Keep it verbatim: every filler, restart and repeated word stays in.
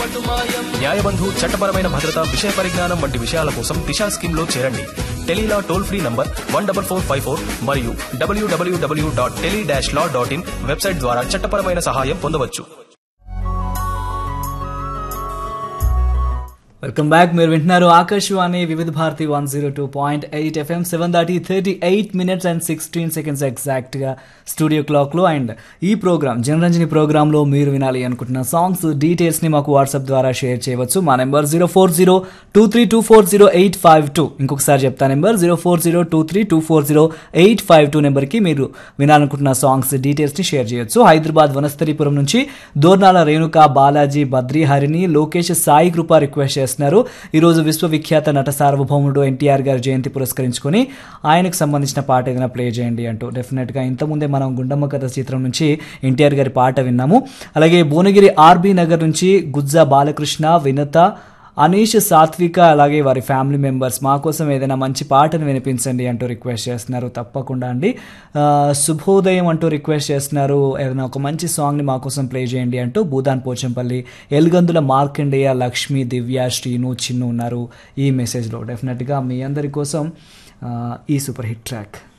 న్యాయబంధు చట్టపరమైన భద్రత విషయ పరిజ్ఞానం వంటి విషయాల కోసం దిశా స్కీమ్ లో చేరండి. Tele-Law toll free number one double four five four మరియు డబ్ల్యూడబ్ల్యూడబ్ల్యూ dot tele dash law dot in website ద్వారా చట్టపరమైన సహాయం పొందవచ్చు. Welcome back. మీరు వింటున్నారు ఆకాశవాణి వివిధ Bharati one zero two point eight FM seven దాటి thirty eight minutes and sixteen seconds exact గా స్టూడియో క్లాక్ లో. అండ్ ఈ ప్రోగ్రామ్ జనరంజని ప్రోగ్రామ్ లో మీరు వినాలి అనుకుంటున్న సాంగ్స్ డీటెయిల్స్ ని మాకు వాట్సాప్ ద్వారా షేర్ చేయవచ్చు. మా number zero four zero two three two four zero eight five two ఇంకొకసారి చెప్తా, number zero four zero two three two four zero eight five two number కి మీరు వినాలనుకుంటున్న సాంగ్స్ డీటెయిల్స్ ని షేర్ చేయొచ్చు. హైదరాబాద్ వనస్థలిపురం నుంచి దోర్నాల రేణుక, బాలాజీ, బద్రి, హరిణి, లోకేష్, సాయి కృప రిక్వెస్ట్ చేస్తున్నారు. ఈ రోజు విశ్వవిఖ్యాత నట సార్వభౌముడు ఎన్టీఆర్ గారి జయంతి పురస్కరించుకొని ఆయనకు సంబంధించిన పాట ఏదైనా ప్లే చేయండి అంటూ. డెఫినెట్ గా ఇంతకుముందే మనం గుండమ్మ కథ చిత్రం నుంచి ఎన్టీఆర్ గారి పాట విన్నాము. అలాగే భువనగిరి ఆర్బీ నగర్ నుంచి గుజ్జా బాలకృష్ణ, వినత, అనీష్, సాత్విక అలాగే వారి ఫ్యామిలీ మెంబర్స్ మా కోసం ఏదైనా మంచి పాటను వినిపించండి అంటూ రిక్వెస్ట్ చేస్తున్నారు. తప్పకుండా అండి. శుభోదయం అంటూ రిక్వెస్ట్ చేస్తున్నారు, ఏదైనా ఒక మంచి సాంగ్ని మా కోసం ప్లే చేయండి అంటూ. భూదాన్ పోచంపల్లి, ఎల్గందుల మార్కండేయ, లక్ష్మి, దివ్య, శ్రీను, చిన్ను ఉన్నారు ఈ మెసేజ్లో. డెఫినెట్గా మీ అందరి కోసం ఈ సూపర్ హిట్ ట్రాక్.